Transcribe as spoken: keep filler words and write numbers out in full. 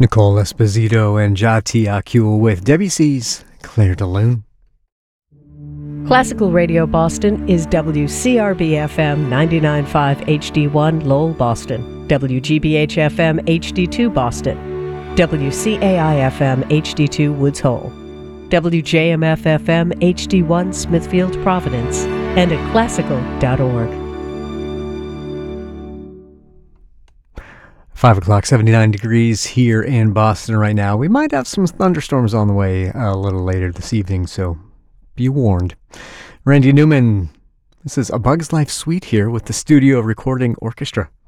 Nicole Esposito and Jati Akul with Debussy's Clair de Lune. Classical Radio Boston is W C R B F M ninety-nine point five H D one Lowell, Boston, W G B H F M H D two Boston, W C A I F M H D two Woods Hole, W J M F F M H D one Smithfield, Providence, and at classical dot org. Five o'clock, seventy-nine degrees here in Boston right now. We might have some thunderstorms on the way a little later this evening, so be warned. Randy Newman, this is A Bug's Life Suite here with the Studio Recording Orchestra.